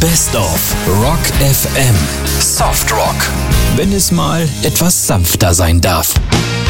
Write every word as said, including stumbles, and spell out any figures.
Best of Rock F M. Soft Rock. Wenn es mal etwas sanfter sein darf.